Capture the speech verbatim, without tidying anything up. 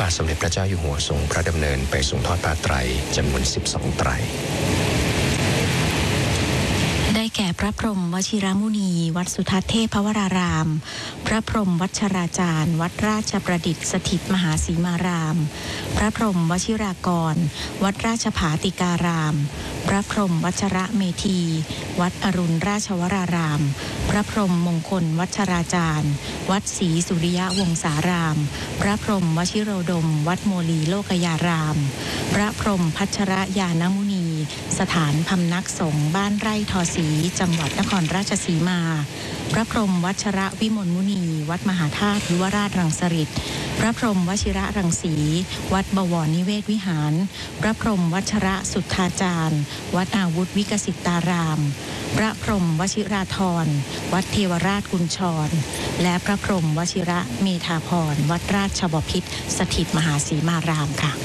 บาทสมเด็จพระเจ้าอยู่หัวทรงพระดำเนินไปทรงทอดผ้าไตรจำนวนสิบสองไตรได้แก่พระพรหมวชิรมุนีวัดสุทัศน์เทพวรารามพระพรหมวัชราจารย์วัดราชประดิษฐ์สถิตมหาสีมารามพระพรหมวชิรากรวัดราชภาติการามพระพรหมวัชระเมธีวัดอรุณราชวรารามพระพรหมมงคลวัชราจารย์วัดศรีสุริยวงศารามพระพรหมวชิโรดมวัดโมลีโลกยารามพระพรหมพัชรยานมุนีสถานพำนักสงฆ์บ้านไร่ทอศรีจังหวัดนครราชสีมาพระพรหมวัชระวิมลมุนีวัดมหาธาตุยุวราชรังสฤษฎ์พระพรหมวชิระรังสีวัดบวรนิเวศวิหารพระพรหมวัชระสุทธาจารย์วัดอาวุธวิกสิตารามพระพรหมวชิราธรวัดเทวราชกุญชรและพระพรหมวชิระเมธาพรวัดราชบพิตรสถิตมหาสีมารามค่ะ